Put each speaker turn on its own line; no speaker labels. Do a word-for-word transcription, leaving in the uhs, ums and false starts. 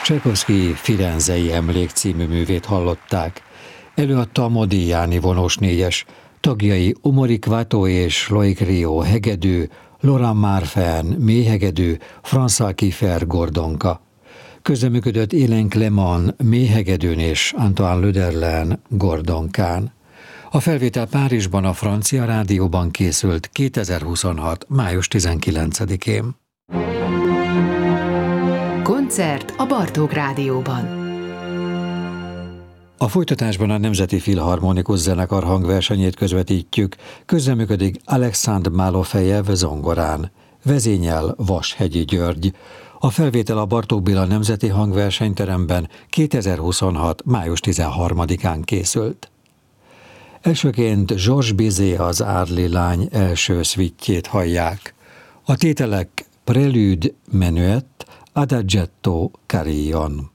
Csajkovszky Firenzei emlék című művét hallották. Előadta a Modigliani vonós négyes, tagjai Umorik Watteau és Loic Rio hegedű, Laurent Marfen mélyhegedű, François Kiefer gordonka. Közreműködött Hélène Clément mélyhegedűn és Antoine Lederlen gordonkán. A felvétel Párizsban a Francia Rádióban készült kétezer-huszonhat. május tizenkilencedikén.
Koncert a Bartók Rádióban.
A folytatásban a Nemzeti Filharmonikus Zenekar hangversenyét közvetítjük, közreműködik Alexandre Malofejev zongorán, vezényel Vashegyi György. A felvétel a Bartók Béla Nemzeti Hangversenyteremben kétezer-huszonhat. május tizenharmadikán készült. Elsőként Georges Bizet az Árli lány első szvittjét hallják. A tételek Prelude Menuet, Adagietto Carillon.